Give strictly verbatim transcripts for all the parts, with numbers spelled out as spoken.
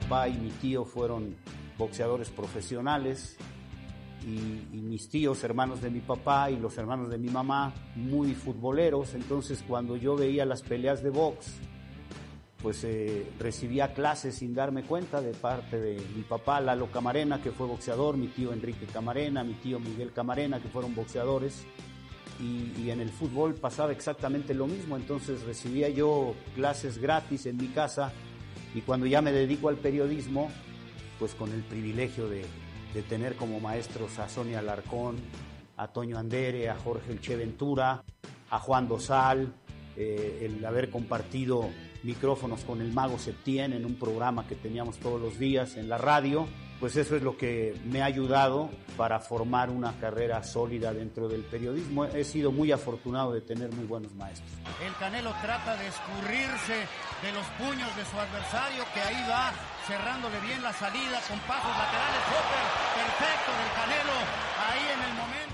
papá y mi tío fueron boxeadores profesionales y, y mis tíos, hermanos de mi papá, y los hermanos de mi mamá, muy futboleros. Entonces, cuando yo veía las peleas de box, pues eh, recibía clases sin darme cuenta de parte de mi papá Lalo Camarena, que fue boxeador, mi tío Enrique Camarena, mi tío Miguel Camarena, que fueron boxeadores, y, y en el fútbol pasaba exactamente lo mismo. Entonces recibía yo clases gratis en mi casa, y cuando ya me dedico al periodismo, pues con el privilegio de, de tener como maestros a Sonia Alarcón, a Toño Andere, a Jorge El Che Ventura, a Juan Dosal, eh, el haber compartido micrófonos con el Mago Septién en un programa que teníamos todos los días en la radio, pues eso es lo que me ha ayudado para formar una carrera sólida dentro del periodismo. He sido muy afortunado de tener muy buenos maestros. El Canelo trata de escurrirse de los puños de su adversario, que ahí va cerrándole bien la salida con pasos laterales. Hopper perfecto del Canelo ahí en el momento.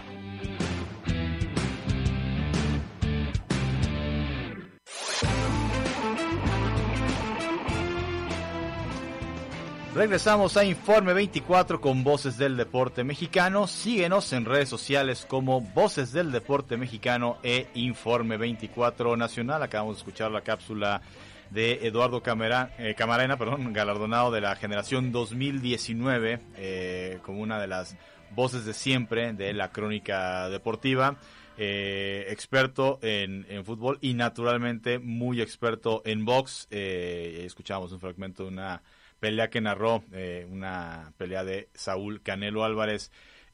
Regresamos a Informe veinticuatro con Voces del Deporte Mexicano. Síguenos en redes sociales como Voces del Deporte Mexicano e Informe veinticuatro Nacional. Acabamos de escuchar la cápsula de Eduardo Camara, eh, Camarena, perdón, galardonado de la generación dos mil diecinueve, eh, como una de las voces de siempre de la crónica deportiva. Eh, experto en, en fútbol y naturalmente muy experto en box. Eh, escuchamos un fragmento de una pelea que narró, eh, una pelea de Saúl Canelo Álvarez.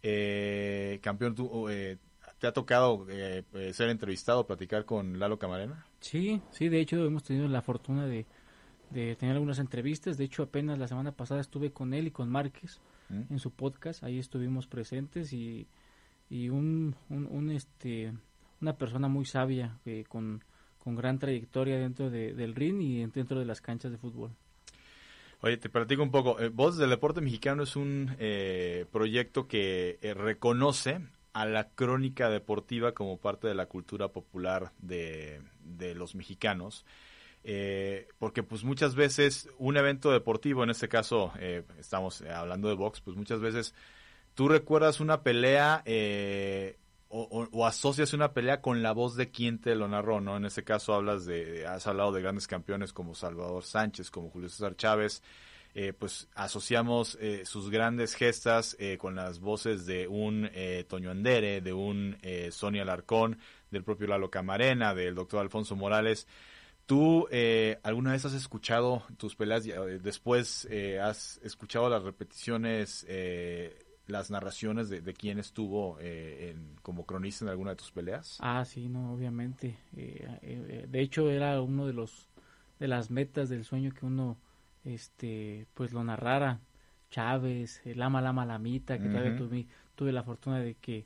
Eh, campeón, ¿tú, eh, ¿te ha tocado eh, ser entrevistado, platicar con Lalo Camarena? Sí, sí, de hecho hemos tenido la fortuna de, de tener algunas entrevistas. De hecho, apenas la semana pasada estuve con él y con Márquez ¿Mm? en su podcast. Ahí estuvimos presentes y, y un, un, un este una persona muy sabia, eh, con, con gran trayectoria dentro de, del ring y dentro de las canchas de fútbol. Oye, te platico un poco. Eh, Voz del Deporte Mexicano es un eh, proyecto que eh, reconoce a la crónica deportiva como parte de la cultura popular de, de los mexicanos. Eh, porque pues muchas veces un evento deportivo, en este caso eh, estamos hablando de box, pues muchas veces tú recuerdas una pelea eh, o, o, o asocias una pelea con la voz de quien te lo narró, ¿no? En este caso hablas de, has hablado de grandes campeones como Salvador Sánchez, como Julio César Chávez. Eh, pues asociamos eh, sus grandes gestas eh, con las voces de un eh, Toño Andere, de un eh, Sonia Alarcón, del propio Lalo Camarena, del doctor Alfonso Morales. ¿Tú eh, alguna vez has escuchado tus peleas, eh, después eh, has escuchado las repeticiones, eh, las narraciones de, de quién estuvo eh, en, como cronista en alguna de tus peleas? Ah, sí, no, obviamente. Eh, eh, de hecho, era uno de los de las metas del sueño que uno este pues lo narrara. Chávez, el Lama Lama Lamita, que uh-huh. todavía tuve, tuve la fortuna de que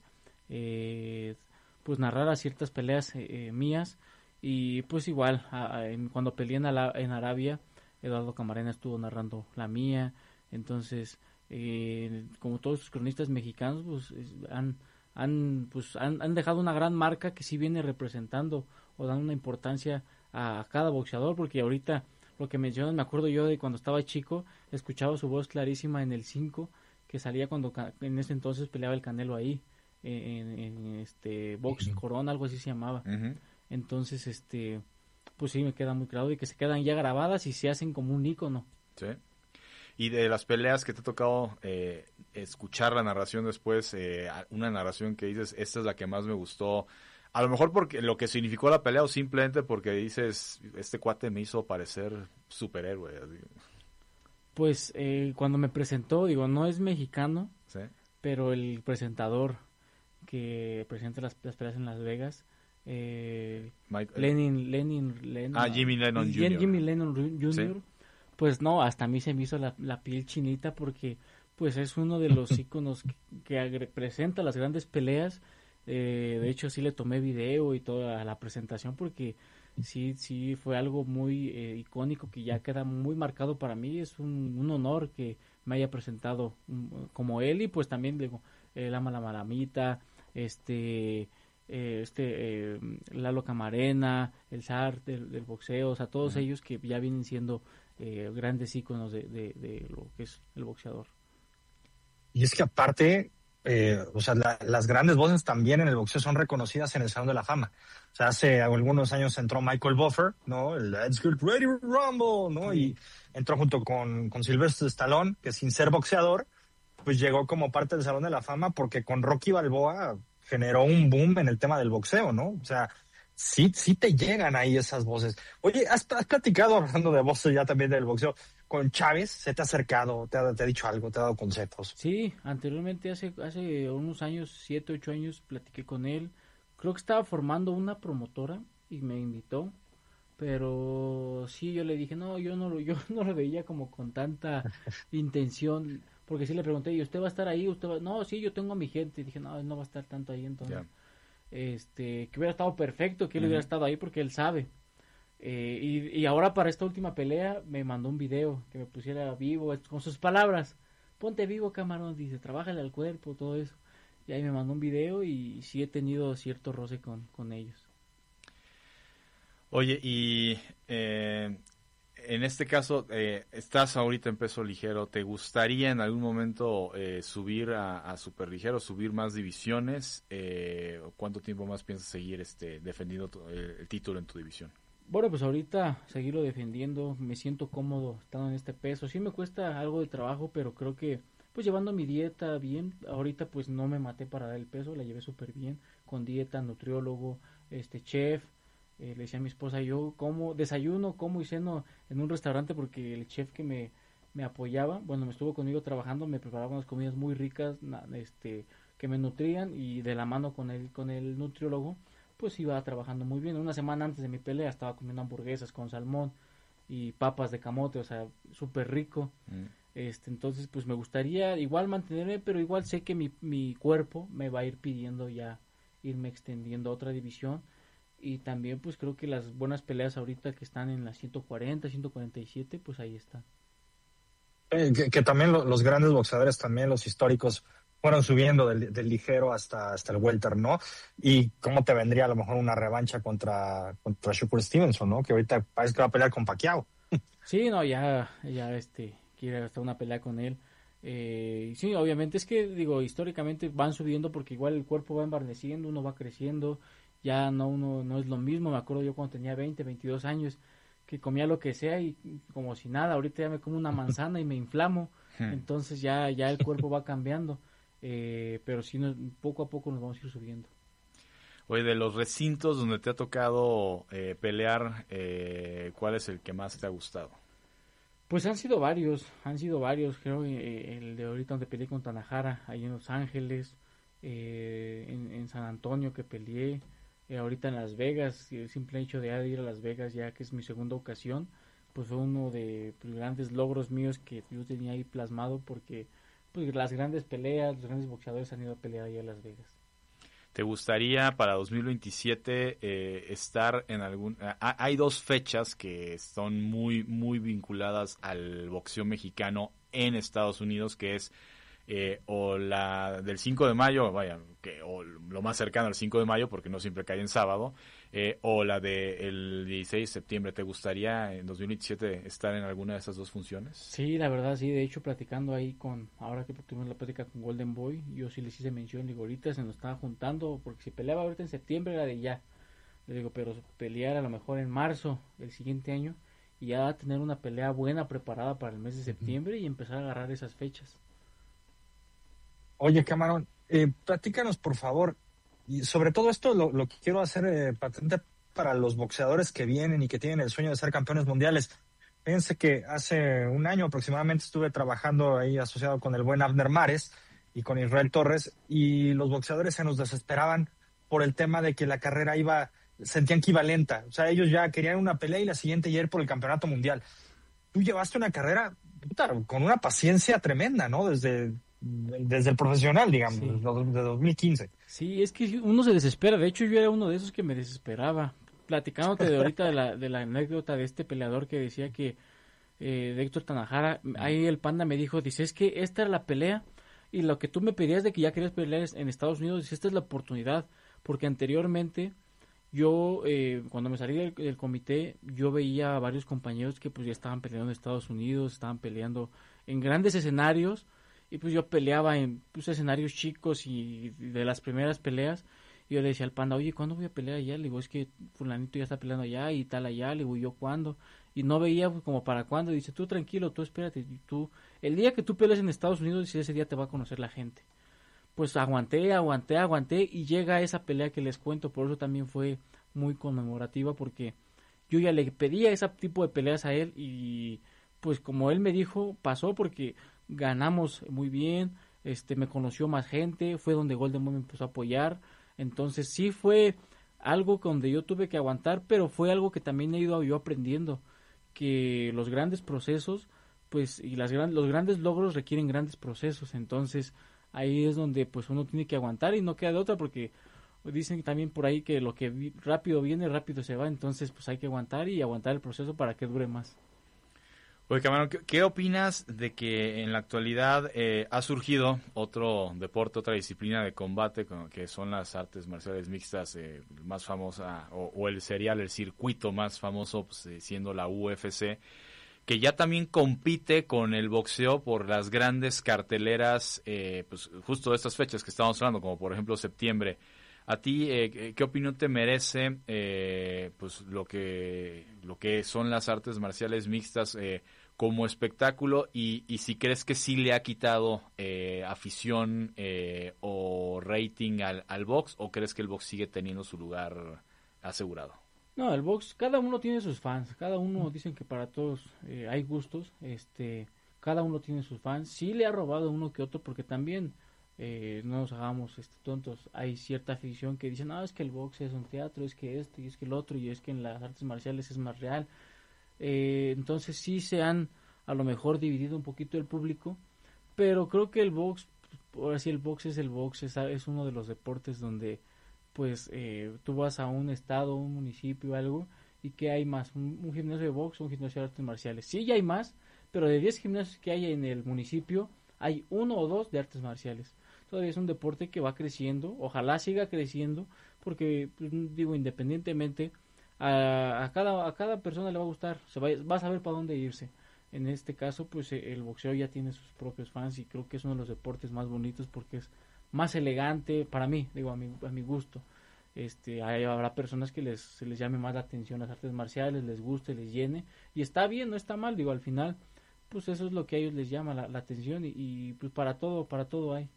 eh, pues narrara ciertas peleas eh, eh, mías. Y pues igual, a, a, en, cuando peleé en, Ala, en Arabia, Eduardo Camarena estuvo narrando la mía. Entonces, eh, como todos los cronistas mexicanos, pues han han pues han, han dejado una gran marca que sí viene representando o dando una importancia a, a cada boxeador, porque ahorita lo que mencionas, me acuerdo yo de cuando estaba chico, escuchaba su voz clarísima en el cinco, que salía cuando en ese entonces peleaba el Canelo ahí, en, en este Box uh-huh. Corona, algo así se llamaba. Uh-huh. Entonces, este pues sí, me queda muy claro y que se quedan ya grabadas y se hacen como un ícono. Sí. Y de las peleas que te ha tocado eh, escuchar la narración después, eh, una narración que dices, esta es la que más me gustó, a lo mejor porque lo que significó la pelea o simplemente porque dices, este cuate me hizo parecer superhéroe. Así. Pues eh, cuando me presentó, digo, no es mexicano, ¿sí? Pero el presentador que presenta las, las peleas en Las Vegas, eh, Mike, Lenin, Lenin, Lenin, ah, Jimmy Lennon junior Jimmy Lennon junior ¿Sí? Pues no, hasta a mí se me hizo la, la piel chinita porque pues es uno de los íconos que, que presenta las grandes peleas. Eh, de hecho sí le tomé video y toda la presentación porque sí sí fue algo muy eh, icónico que ya queda muy marcado para mí. Es un, un honor que me haya presentado um, como él, y pues también digo, el Ama la Malamita, este eh, este eh, Lalo Camarena, el zar del, del boxeo, o sea, todos uh-huh. ellos que ya vienen siendo eh, grandes íconos de, de, de lo que es el boxeador. Y es que aparte, eh, o sea, la, las grandes voces también en el boxeo son reconocidas en el Salón de la Fama. O sea, hace algunos años entró Michael Buffer, ¿no? El Let's Get Ready to Rumble, ¿no? Sí. Y entró junto con, con Sylvester Stallone, que sin ser boxeador, pues llegó como parte del Salón de la Fama porque con Rocky Balboa generó un boom en el tema del boxeo, ¿no? O sea, sí, sí te llegan ahí esas voces. Oye, ¿has, has platicado, hablando de voces ya también del boxeo, con Chávez? ¿Se te ha acercado? ¿Te ha, te ha dicho algo? ¿Te ha dado consejos? Sí, anteriormente, hace, hace unos años, siete, ocho años, platiqué con él. Creo que estaba formando una promotora y me invitó. Pero sí, yo le dije, no, yo no lo, yo no lo veía como con tanta intención. Porque sí le pregunté, ¿y usted va a estar ahí? ¿Usted va? No, sí, yo tengo a mi gente. Y dije, no, no va a estar tanto ahí, entonces. Yeah. Este, que hubiera estado perfecto que él uh-huh. hubiera estado ahí porque él sabe. Eh, y, y ahora para esta última pelea me mandó un video que me pusiera vivo, con sus palabras. Ponte vivo, camarón, dice, trabájale al cuerpo, todo eso. Y ahí me mandó un video y sí he tenido cierto roce con, con ellos. Oye, y eh, en este caso, eh, estás ahorita en peso ligero, ¿te gustaría en algún momento eh, subir a, a superligero, subir más divisiones? Eh, ¿Cuánto tiempo más piensas seguir este defendiendo tu, el, el título en tu división? Bueno, pues ahorita seguirlo defendiendo, me siento cómodo estando en este peso. Sí me cuesta algo de trabajo, pero creo que pues llevando mi dieta bien, ahorita pues no me maté para dar el peso, la llevé súper bien, con dieta, nutriólogo, este chef. Eh, le decía a mi esposa, yo como, desayuno, como y ceno en un restaurante porque el chef que me, me apoyaba, bueno, me estuvo conmigo trabajando, me preparaba unas comidas muy ricas, na, este, que me nutrían y de la mano con el, con el nutriólogo, pues iba trabajando muy bien. Una semana antes de mi pelea estaba comiendo hamburguesas con salmón y papas de camote, o sea, súper rico. Mm. Este, entonces, pues me gustaría igual mantenerme, pero igual sé que mi, mi cuerpo me va a ir pidiendo ya irme extendiendo a otra división. Y también pues creo que las buenas peleas ahorita que están en las ciento cuarenta, ciento cuarenta y siete, pues ahí están. Eh, que, que también lo, los grandes boxeadores, también los históricos, fueron subiendo del, del ligero hasta, hasta el welter, ¿no? Y cómo te vendría a lo mejor una revancha contra, contra Shakur Stevenson, ¿no? Que ahorita parece que va a pelear con Pacquiao. Sí, no, ya, ya este, quiere hasta una pelea con él. Eh, sí, obviamente es que, digo, históricamente van subiendo porque igual el cuerpo va embarneciendo, uno va creciendo. Ya no uno no es lo mismo. Me acuerdo yo cuando tenía veinte, veintidós años que comía lo que sea y como si nada, ahorita ya me como una manzana y me inflamo, entonces ya ya el cuerpo va cambiando, eh, pero sí no, poco a poco nos vamos a ir subiendo. Oye, de los recintos donde te ha tocado eh, pelear, eh, ¿cuál es el que más te ha gustado? Pues han sido varios, han sido varios, creo que el de ahorita donde peleé con Tanajara, ahí en Los Ángeles, eh, en, en San Antonio que peleé, Eh, ahorita en Las Vegas, el simple hecho de ir a Las Vegas ya que es mi segunda ocasión, pues fue uno de pues, grandes logros míos que yo tenía ahí plasmado porque pues las grandes peleas, los grandes boxeadores han ido a pelear ahí a Las Vegas. ¿Te gustaría para dos mil veintisiete eh, estar en algún... Ah, hay dos fechas que son muy, muy vinculadas al boxeo mexicano en Estados Unidos, que es Eh, o la del cinco de mayo, vaya, que o lo más cercano al cinco de mayo, porque no siempre cae en sábado, eh, o la del dieciséis de septiembre. ¿Te gustaría en dos mil veintisiete estar en alguna de esas dos funciones? Sí, la verdad, sí. De hecho, platicando ahí con, ahora que tuvimos la plática con Golden Boy, yo sí les hice mención, digo, ahorita se nos estaba juntando, porque si peleaba ahorita en septiembre era de ya. Le digo, pero pelear a lo mejor en marzo del siguiente año y ya tener una pelea buena preparada para el mes de septiembre uh-huh. y empezar a agarrar esas fechas. Oye, Camarón, eh, platícanos, por favor, y sobre todo esto lo, lo que quiero hacer eh, patente para los boxeadores que vienen y que tienen el sueño de ser campeones mundiales. Fíjense que hace un año aproximadamente estuve trabajando ahí asociado con el buen Abner Mares y con Israel Torres, y los boxeadores se nos desesperaban por el tema de que la carrera iba, sentían que iba lenta. O sea, ellos ya querían una pelea y la siguiente ya ir por el campeonato mundial. Tú llevaste una carrera puta, con una paciencia tremenda, ¿no? Desde... desde el profesional, digamos, sí. de dos mil quince. Sí, es que uno se desespera. De hecho, yo era uno de esos que me desesperaba. Platicándote de ahorita de la, de la anécdota de este peleador que decía que eh, de Héctor Tanajara, ahí el Panda me dijo, dice, es que esta era la pelea y lo que tú me pedías de que ya querías pelear en Estados Unidos, dice, esta es la oportunidad, porque anteriormente yo eh, cuando me salí del, del comité, yo veía a varios compañeros que pues ya estaban peleando en Estados Unidos, estaban peleando en grandes escenarios, y pues yo peleaba en pues, escenarios chicos y de las primeras peleas, y yo le decía al Panda, oye, ¿cuándo voy a pelear allá? Le digo, es que fulanito ya está peleando allá y tal allá, le digo, ¿yo cuándo? Y no veía pues, como para cuándo, y dice, tú tranquilo, tú espérate, y tú, el día que tú pelees en Estados Unidos, ese día te va a conocer la gente. Pues aguanté, aguanté, aguanté, y llega esa pelea que les cuento, por eso también fue muy conmemorativa, porque yo ya le pedía ese tipo de peleas a él, y pues como él me dijo, pasó porque ganamos muy bien, este me conoció más gente, fue donde Golden Boy me empezó a apoyar, entonces sí fue algo donde yo tuve que aguantar, pero fue algo que también he ido yo aprendiendo, que los grandes procesos, pues, y las gran, los grandes logros requieren grandes procesos, entonces ahí es donde pues uno tiene que aguantar y no queda de otra, porque dicen también por ahí que lo que vi, rápido viene, rápido se va, entonces pues hay que aguantar y aguantar el proceso para que dure más. Oye, Camarón, ¿qué, qué opinas de que en la actualidad eh, ha surgido otro deporte, otra disciplina de combate, que son las artes marciales mixtas, eh, más famosa, o, o el serial, el circuito más famoso, pues, eh, siendo la U F C, que ya también compite con el boxeo por las grandes carteleras, eh, pues justo de estas fechas que estamos hablando, como por ejemplo septiembre? ¿A ti eh, qué opinión te merece eh, pues lo que lo que son las artes marciales mixtas eh, como espectáculo, y, y si crees que sí le ha quitado eh, afición eh, o rating al, al box, o crees que el box sigue teniendo su lugar asegurado? No, el box, cada uno tiene sus fans, cada uno, dicen que para todos eh, hay gustos, este, cada uno tiene sus fans, sí le ha robado uno que otro, porque también eh, no nos hagamos este, tontos, hay cierta afición que dicen, no, es que el box es un teatro, es que esto y es que el otro, y es que en las artes marciales es más real, eh, entonces sí se han a lo mejor dividido un poquito el público, pero creo que el box, ahora sí el box es el box, es, es uno de los deportes donde pues eh, tú vas a un estado, un municipio, algo, y que hay más, un, un gimnasio de box, un gimnasio de artes marciales. Sí, ya hay más, pero de diez gimnasios que hay en el municipio, hay uno o dos de artes marciales. Todavía es un deporte que va creciendo, ojalá siga creciendo, porque, pues, digo, independientemente, a, a, cada, a cada persona le va a gustar, se va, va a saber para dónde irse. En este caso, pues el boxeo ya tiene sus propios fans, y creo que es uno de los deportes más bonitos, porque es más elegante para mí, digo, a mi, a mi gusto. Este, hay, habrá personas que les, se les llame más la atención las artes marciales, les guste, les llene, y está bien, no está mal, digo, al final, pues eso es lo que a ellos les llama la, la atención, y, y pues para todo, para todo hay.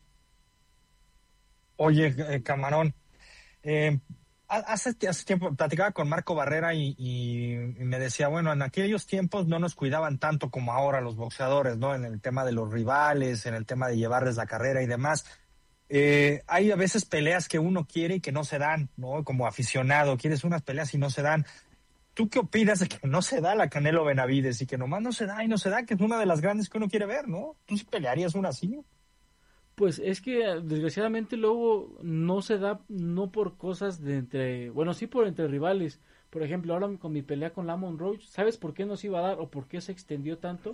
Oye, eh, Camarón, eh, hace, hace tiempo platicaba con Marco Barrera y, y, y me decía, bueno, en aquellos tiempos no nos cuidaban tanto como ahora los boxeadores, ¿no? En el tema de los rivales, en el tema de llevarles la carrera y demás. Eh, hay a veces peleas que uno quiere y que no se dan, ¿no? Como aficionado, quieres unas peleas y no se dan. ¿Tú qué opinas de que no se da la Canelo Benavides y que nomás no se da y no se da, que es una de las grandes que uno quiere ver, ¿no? ¿Tú sí pelearías una así? Pues es que desgraciadamente luego no se da, no por cosas de entre, bueno, sí por entre rivales. Por ejemplo, ahora con mi pelea con Lamont Roach, ¿sabes por qué no se iba a dar o por qué se extendió tanto?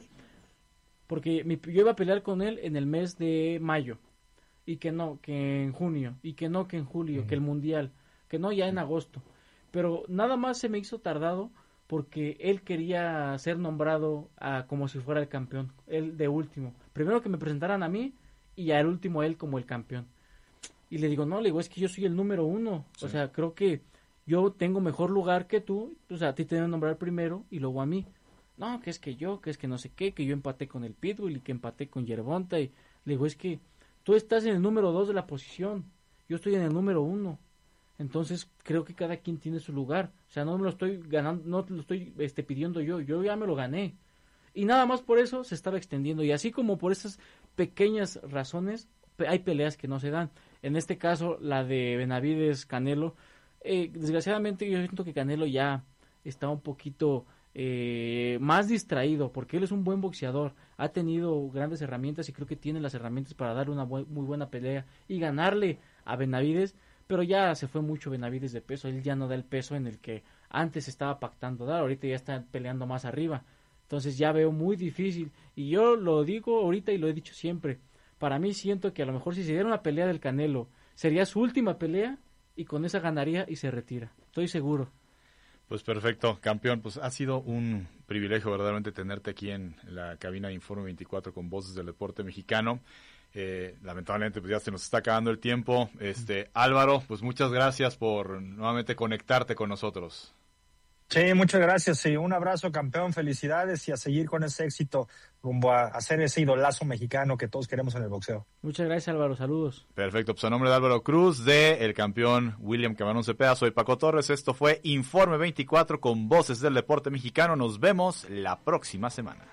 Porque mi, yo iba a pelear con él en el mes de mayo, y que no, que en junio, y que no, que en julio, uh-huh. que el mundial, que no, ya en agosto. Pero nada más se me hizo tardado porque él quería ser nombrado a, como si fuera el campeón, él de último. Primero que me presentaran a mí y al último él como el campeón. Y le digo, no, le digo, es que yo soy el número uno. Sí. O sea, creo que yo tengo mejor lugar que tú. O sea, a ti te deben nombrar primero y luego a mí. No, que es que yo, que es que no sé qué, que yo empaté con el Pitbull y que empaté con Yerbonta. Y le digo, es que tú estás en el número dos de la posición, yo estoy en el número uno, entonces creo que cada quien tiene su lugar, o sea, no me lo estoy ganando, no lo estoy este, pidiendo yo, yo ya me lo gané, y nada más por eso se estaba extendiendo, y así como por esas pequeñas razones, hay peleas que no se dan, en este caso la de Benavides Canelo, eh, desgraciadamente yo siento que Canelo ya está un poquito Eh, más distraído, porque él es un buen boxeador, ha tenido grandes herramientas y creo que tiene las herramientas para dar una bu- muy buena pelea y ganarle a Benavides, pero ya se fue mucho Benavides de peso, él ya no da el peso en el que antes estaba pactando dar, ahorita ya está peleando más arriba, entonces ya veo muy difícil, y yo lo digo ahorita y lo he dicho siempre, para mí siento que a lo mejor si se diera una pelea del Canelo, sería su última pelea y con esa ganaría y se retira. Estoy seguro. Pues perfecto, campeón. Pues ha sido un privilegio verdaderamente tenerte aquí en la cabina de Informe veinticuatro con Voces del Deporte Mexicano. Eh, lamentablemente pues ya se nos está acabando el tiempo. Este Álvaro, pues muchas gracias por nuevamente conectarte con nosotros. Sí, muchas gracias y un abrazo, campeón, felicidades y a seguir con ese éxito rumbo a hacer ese idolazo mexicano que todos queremos en el boxeo. Muchas gracias, Álvaro, saludos. Perfecto, pues a nombre de Álvaro Cruz, de el campeón William Camarón Cepeda, soy Paco Torres, esto fue Informe veinticuatro con Voces del Deporte Mexicano, nos vemos la próxima semana.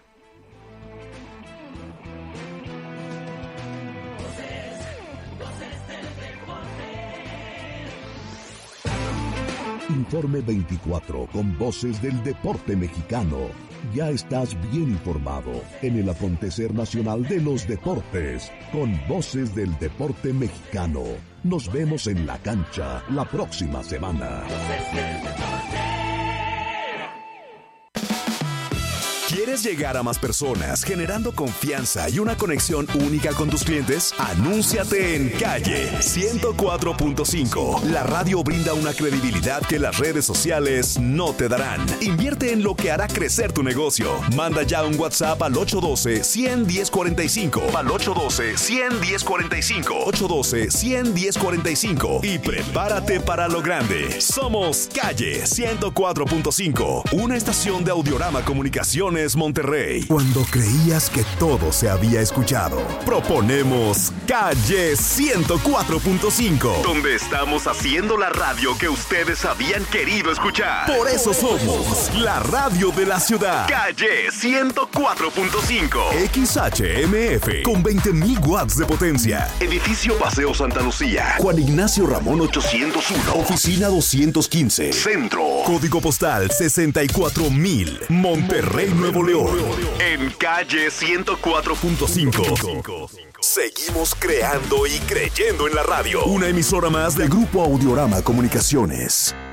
Informe veinticuatro con Voces del Deporte Mexicano. Ya estás bien informado en el acontecer nacional de los deportes con Voces del Deporte Mexicano. Nos vemos en la cancha la próxima semana. ¿Quieres llegar a más personas generando confianza y una conexión única con tus clientes? Anúnciate en Calle ciento cuatro punto cinco. La radio brinda una credibilidad que las redes sociales no te darán. Invierte en lo que hará crecer tu negocio. Manda ya un WhatsApp al ocho uno dos, uno cero uno cero cuatro cinco. Al ocho uno dos, uno cero uno cero cuatro cinco. ocho uno dos, uno cero uno cero cuatro cinco. Y prepárate para lo grande. Somos Calle ciento cuatro punto cinco. Una estación de Audiorama Comunicaciones Monterrey. Cuando creías que todo se había escuchado, proponemos Calle ciento cuatro punto cinco, donde estamos haciendo la radio que ustedes habían querido escuchar. Por eso somos la radio de la ciudad. Calle ciento cuatro punto cinco. X H M F con veinte mil watts de potencia. Edificio Paseo Santa Lucía. Juan Ignacio Ramón ochocientos uno. Oficina doscientos quince. Centro. Código postal sesenta y cuatro mil. Monterrey, Nuevo León. En Calle ciento cuatro punto cinco. Seguimos creando y creyendo en la radio. Una emisora más del Grupo Audiorama Comunicaciones.